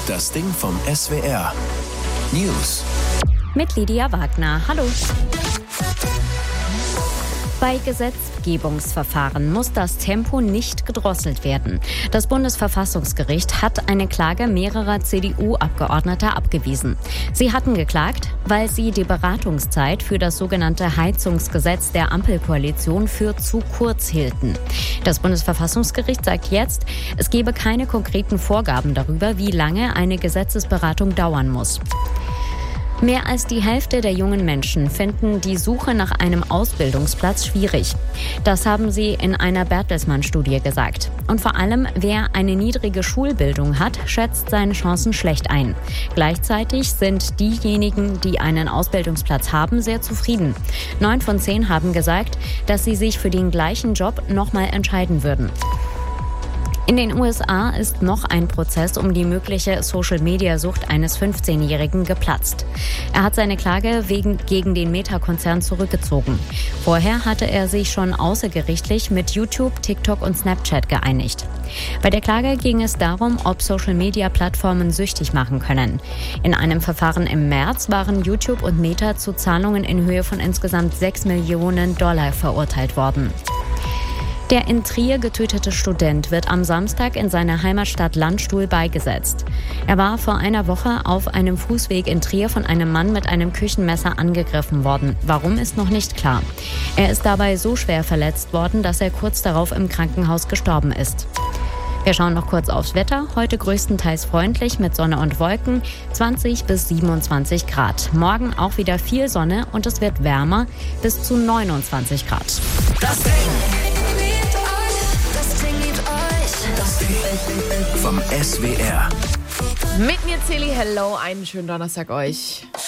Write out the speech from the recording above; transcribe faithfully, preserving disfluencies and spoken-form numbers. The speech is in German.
Das Ding vom S W R. News. Mit Lydia Wagner. Hallo. Bei Gesetzgebungsverfahren muss das Tempo nicht gedrosselt werden. Das Bundesverfassungsgericht hat eine Klage mehrerer C D U-Abgeordneter abgewiesen. Sie hatten geklagt, weil sie die Beratungszeit für das sogenannte Heizungsgesetz der Ampelkoalition für zu kurz hielten. Das Bundesverfassungsgericht sagt jetzt, es gebe keine konkreten Vorgaben darüber, wie lange eine Gesetzesberatung dauern muss. Mehr als die Hälfte der jungen Menschen finden die Suche nach einem Ausbildungsplatz schwierig. Das haben sie in einer Bertelsmann-Studie gesagt. Und vor allem, wer eine niedrige Schulbildung hat, schätzt seine Chancen schlecht ein. Gleichzeitig sind diejenigen, die einen Ausbildungsplatz haben, sehr zufrieden. Neun von zehn haben gesagt, dass sie sich für den gleichen Job nochmal entscheiden würden. In den U S A ist noch ein Prozess um die mögliche Social-Media-Sucht eines fünfzehnjährigen geplatzt. Er hat seine Klage wegen, gegen den Meta-Konzern zurückgezogen. Vorher hatte er sich schon außergerichtlich mit YouTube, TikTok und Snapchat geeinigt. Bei der Klage ging es darum, ob Social-Media-Plattformen süchtig machen können. In einem Verfahren im März waren YouTube und Meta zu Zahlungen in Höhe von insgesamt sechs Millionen Dollar verurteilt worden. Der in Trier getötete Student wird am Samstag in seiner Heimatstadt Landstuhl beigesetzt. Er war vor einer Woche auf einem Fußweg in Trier von einem Mann mit einem Küchenmesser angegriffen worden. Warum, ist noch nicht klar. Er ist dabei so schwer verletzt worden, dass er kurz darauf im Krankenhaus gestorben ist. Wir schauen noch kurz aufs Wetter. Heute größtenteils freundlich mit Sonne und Wolken, zwanzig bis siebenundzwanzig Grad. Morgen auch wieder viel Sonne und es wird wärmer, bis zu neunundzwanzig Grad. Das Ding vom S W R. Mit mir Celi, hello, einen schönen Donnerstag euch.